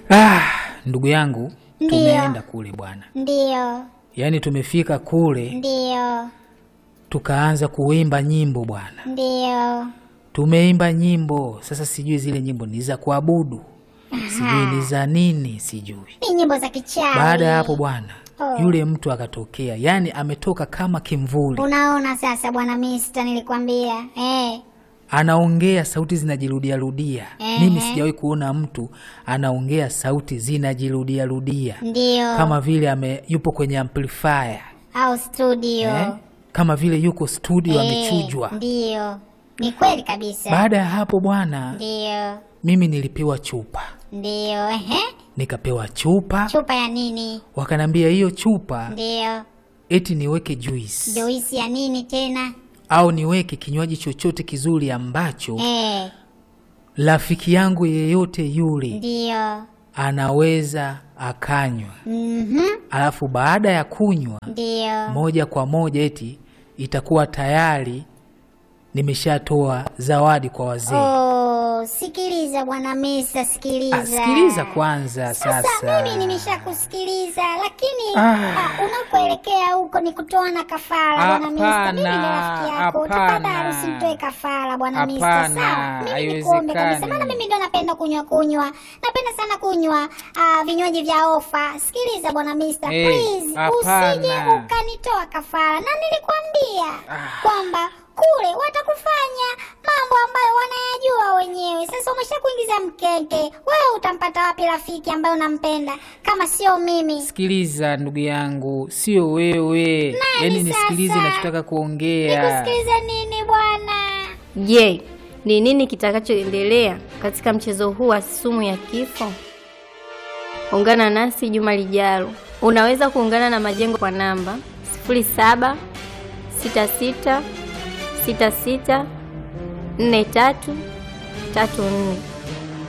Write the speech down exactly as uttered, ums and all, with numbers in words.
Ah, ndugu yangu, Ndiyo. tumeenda kule bwana. Ndio. Yaani tumefika kule, Ndio. tukaanza kuimba nyimbo bwana. Ndio. Tumeimba nyimbo, sasa sijui zile nyimbo ni za kuabudu. Sijui ni za nini, sijui. Ni nyimbo za kichawi. Baada ya hapo bwana, Oh. yule mtu akatokea. Yaani ametoka kama kimvuli. Unaona sasa bwana Mister, nilikwambia. Eh. Anaongea sauti zinajirudia rudia. Ehe. Mimi sijawahi kuona mtu anaongea sauti zinajirudia rudia. Ndio. Kama vile ame yupo kwenye amplifier. Au studio. Eh? Kama vile yuko studio Eh, amechujwa. Ndio. Ni kweli kabisa. Baada ya hapo bwana, Ndio. mimi nilipewa chupa. Ndio. Ehe. Nikapewa chupa. Chupa ya nini? Wakanambia hiyo chupa Ndio. eti niweke juice. Juisi ya nini tena? Au niweke kinywaji chochote kizuri ambacho Eh. rafiki yangu yeyote yule Ndio. anaweza akanywa. Mhm. Alafu baada ya kunywa Ndio. moja kwa moja eti itakuwa tayari nimeshatoa zawadi kwa wazee. Oh, sikiliza bwana Mister, sikiliza. Ah, sikiliza kwanza sasa. Sasa mimi nimeshakusikiliza, lakini Ah. ah, unakoelekea huko ni kutoa na kafara bwana Mister. Mimi ni rafiki yako. Hapana. Tafadhali usimtoe kafara bwana Mister. Hapana, Sawa? Mimi nikuombe kabisa. haiwezekani. Maana mimi ndo napenda kunywa kunywa. Napenda sana kunywa ah, vinywaji vya ofa. Sikiliza bwana Mister, Eh, please hapana. usije ukanitoa kafara. Na nilikwambia kwamba kule watakufanya mambo ambayo wanayajua wenyewe. Sasa umeshakuingiza mkeke. Wewe utampata wapi rafiki ambaye unampenda kama sio mimi? Sikiliza ndugu yangu, sio wewe. Yaani nisikilize sasa? nachotaka kuongea. Nikusikilize nini bwana? Je, ni nini kitakachoendelea katika mchezo huu wa sumu ya kifo? Ungana nasi juma lijalo. Unaweza kuungana na Majengo kwa namba sifuri saba sita sita sita sita nne tatu tatu nne.